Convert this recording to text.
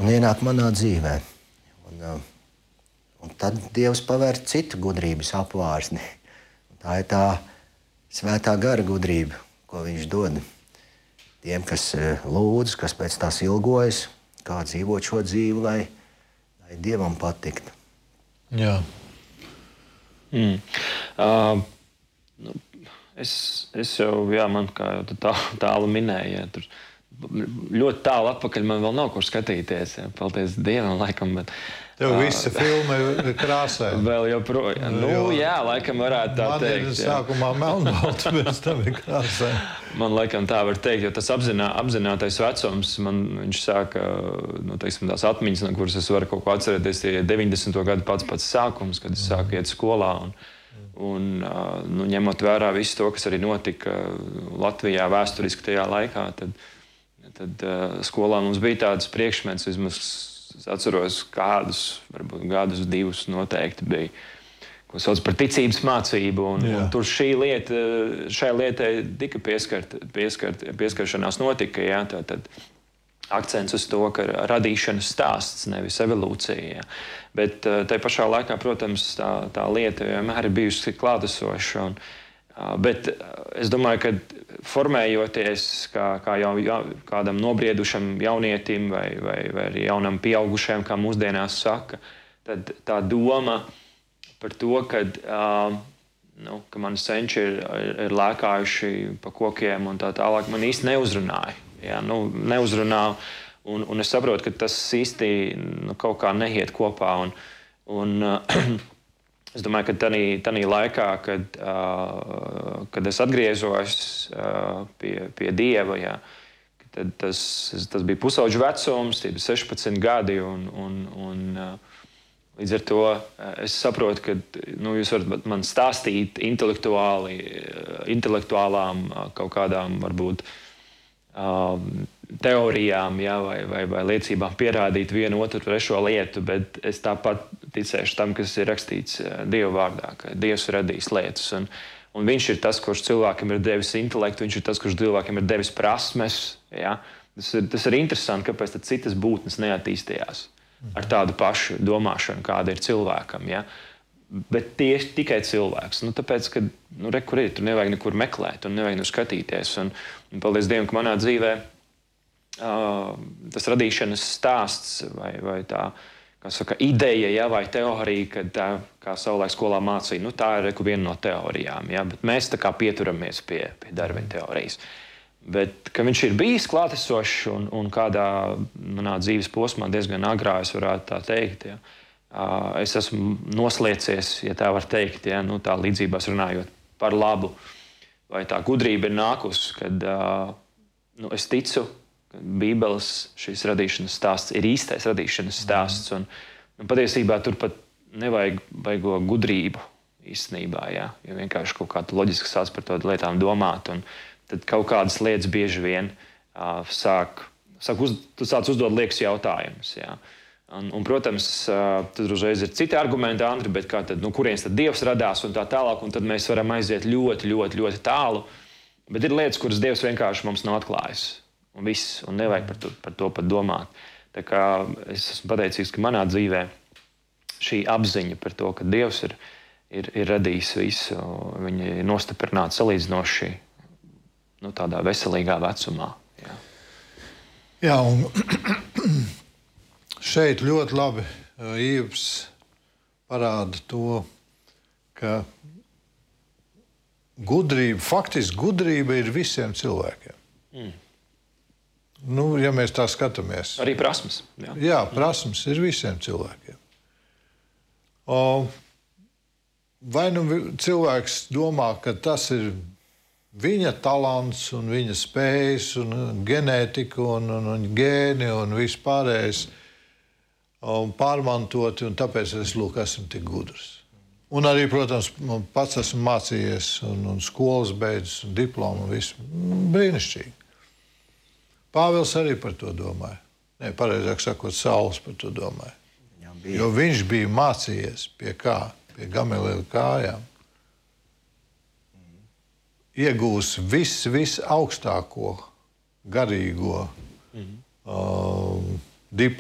un ienāk manā dzīvē. Un tad Dievs pavēr citu gudrības apvārsni. Tā ir tā svētā gara gudrība, ko viņš dod tiem, kas lūdz, kas pēc tās ilgojas, kā dzīvot šo dzīvi, lai Dievam patiktu. Jā. Es jau, man kā jau tālu minēju, tur ļoti tālu atpakaļ man vēl nav kur skatīties. Paldies Dievam, laikam. Bet, tev visa filma ir krāsē. Vēl joprojām. Jā, laikam varētu tā teikt. Man ir sākumā melnbalta, pēc tam ir krāsē. Man laikam tā var teikt, jo tas apzinātais vecums, viņš sāka, teiksim, tās atmiņas, no kuras es varu kaut ko atcerēties, tie 90. gadu pats sākums, kad es sāku iet skolā. Un ņemot vērā visu to, kas arī notika Latvijā vēsturiski tajā laikā, tad skolā mums bija tāds priekšmets, vismaz es atceros kādus, varbūt gadus, divus noteikti bija, ko sauc par ticības mācību. Un tur šai lietai tika pieskaršanās notika. Jā, tad akcents uz to, ka radīšanas stāsts, nevis evolūcija. Jā. Bet tai pašā laikā, protams, tā lieta vienmēr ir bijusi klātesoša. Bet es domāju, ka formējoties kā jau kādam nobriedušam jaunietim vai arī jaunam pieaugušajam, kā mūsdienās saka, tad tā doma par to, ka mani senči ir lēkājuši pa kokiem un tā tālāk, man īsti neuzrunāja. Jā, neuzrunā, un es saprotu, ka tas īsti kaut kā neiet kopā. Es domāju, ka tanī laikā, kad es atgriezos pie Dieva, jā, tad tas bija pusauģu vecums, tie bija 16 gadi, un līdz ar to es saprotu, ka jūs varat man stāstīt intelektuālām kaut kādām, varbūt, teorijām, jā, vai liecībām pierādīt vienu, otru, trešo lietu, bet es tāpat ticēšu tam, kas ir rakstīts Dieva vārdā, ka Dievs radīs lietas. Un viņš ir tas, kurš cilvēkam ir devis intelektu, viņš ir tas, kurš cilvēkam ir devis prasmes. Jā. Tas ir interesanti, kāpēc tad citas būtnes neattīstījās ar tādu pašu domāšanu, kāda ir cilvēkam. Jā. Bet tieši tikai cilvēks. Tāpēc, ka kur ir, tur nevajag nekur meklēt un nevajag skatīties. Un paldies Dievam, ka manā dzīvē tas radīšanas stāsts vai tā, kā saka, ideja, ja, vai teorija, kad tā, kā savulaik skolā mācīja, tā ir viena no teorijām. Ja, bet mēs tā kā pieturamies pie Darvina teorijas. Bet, ka viņš ir bijis klātesošs un kādā manā dzīves posmā diezgan agrā, es varētu tā teikt, ja, es esmu nosliecies, ja tā var teikt, ja, tā līdzībās runājot par labu, vai tā gudrība ir nākusi, kad es ticu, ka Bībeles šīs radīšanas stāsts ir īstais radīšanas stāsts, un patiesībā tur pat nevajag baigo gudrību īstenībā, ja, jo vienkārši kaut kā tu loģiski sāc par to lietām domāt, un tad kaut kādas lietas bieži vien tu sāc uzdot liekas jautājumus, ja. Un, protams, tad uzreiz ir citi argumenti, Andri, bet kā tad, kurienes tad Dievs radās un tā tālāk, un tad mēs varam aiziet ļoti, ļoti, ļoti tālu. Bet ir lietas, kuras Dievs vienkārši mums nav atklājis. Un viss, un nevajag par to pat domāt. Tā kā es esmu pateicīgs, ka manā dzīvē šī apziņa par to, ka Dievs ir radījis visu, viņa ir nostiprināta salīdzinoši tādā veselīgā vecumā. Jā, un šeit ļoti labi Īvs parāda to, ka faktiski gudrība ir visiem cilvēkiem. Ja mēs tā skatāmies. Arī prasmes. Jā, prasmes ir visiem cilvēkiem. Vai cilvēks domā, ka tas ir viņa talants un viņa spējas un ģenētika un gēni un viss pārējais pārmantoti, un tāpēc es esmu tik gudrs. Un arī, protams, pats esmu mācījies un skolas beidzis un diplomu un visu. Brīnišķīgi. Pāvils arī par to domāja. Nē, pareizāk sakot, Sauls par to domāja. Jo viņš bija mācījies pie kā? Pie Gamaliela kājām. Iegūs visu augstāko garīgo diplomu.